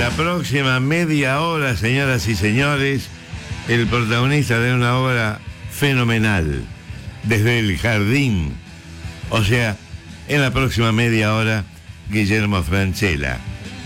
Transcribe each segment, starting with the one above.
la próxima media hora, señoras y señores, el protagonista de una obra fenomenal, Desde el Jardín. O sea, en la próxima media hora, Guillermo Francella.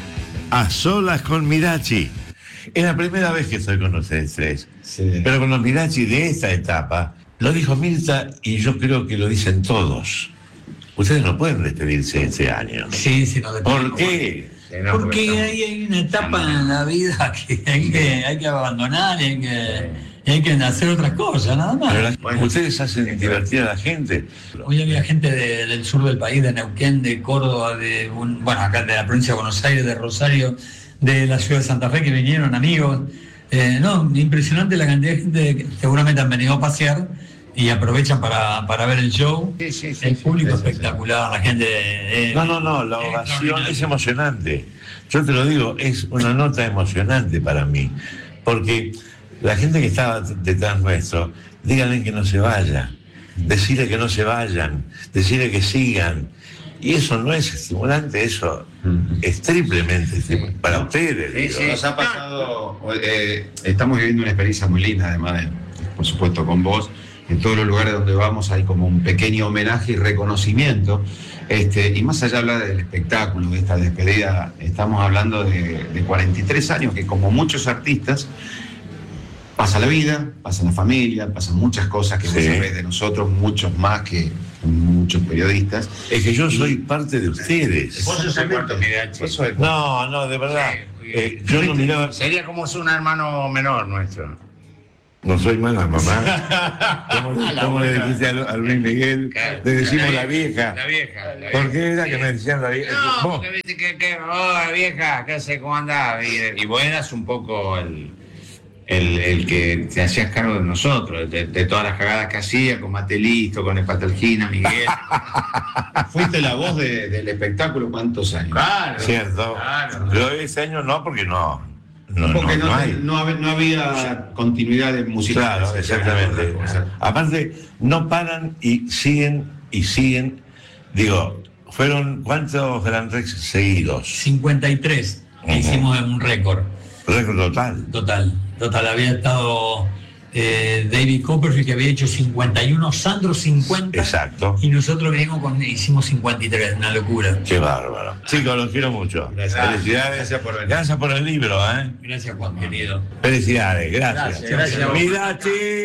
A solas con Mirachi. Es la primera vez que estoy con ustedes tres. Sí. Pero con los Mirachi de esta etapa, lo dijo Mirta y yo creo que lo dicen todos. Ustedes no pueden despedirse este año. Sí, sí, no despedimos. ¿Por qué? Porque hay una etapa en la vida que hay que abandonar y hay que hacer otras cosas, nada más. Pero ustedes hacen divertir a la gente. Hoy había gente del sur del país, de Neuquén, de Córdoba, acá de la provincia de Buenos Aires, de Rosario, de la ciudad de Santa Fe, que vinieron amigos. Impresionante la cantidad de gente que seguramente han venido a pasear y aprovechan para ver el show. Sí. El público espectacular, la gente... No, la ovación es emocionante. Yo te lo digo, es una nota emocionante para mí. Porque la gente que está detrás nuestro, díganle que no se vaya, decirle que no se vayan, decirle que sigan. Y eso no es estimulante, eso es triplemente estimulante para ustedes. Digo. Sí, nos ha pasado, estamos viviendo una experiencia muy linda, además de, por supuesto, con vos. En todos los lugares donde vamos hay como un pequeño homenaje y reconocimiento. Y más allá de hablar del espectáculo, de esta despedida, estamos hablando de 43 años que, como muchos artistas, pasa la vida, pasa la familia, pasan muchas cosas que vos sabés de nosotros, muchos más que muchos periodistas. Es que yo soy parte de ustedes. Vos sos el cuarto, Mirachi. No, de verdad. Yo no miraba. Sería como un hermano menor nuestro. No soy mala mamá. ¿Cómo le dijiste a Luis Miguel? Le decimos la vieja. La vieja. ¿Por qué era que me decían la vieja? No, ¿Vos? porque viste que la vieja, qué sé cómo andaba. Y vos eras un poco el que te hacías cargo de nosotros, de todas las cagadas que hacía, con Matelisto, con Espatalgina, Miguel. Fuiste la voz del espectáculo, ¿cuántos años? Claro. Cierto. Claro. Pero este año no, porque no Porque no hay. había continuidad de música. Claro, exactamente. Aparte, no paran y siguen. Digo, ¿fueron cuántos Gran Rex seguidos? 53, hicimos un récord. Récord total. Total, había estado David Copperfield, que había hecho 51, Sandro 50. Exacto. Y nosotros hicimos 53, una locura. Qué bárbaro. Chicos, los quiero mucho. Gracias. Felicidades. Gracias por venir. Gracias por el libro, ¿eh? Gracias, Juan, querido. Felicidades, gracias. Gracias. Mirachi.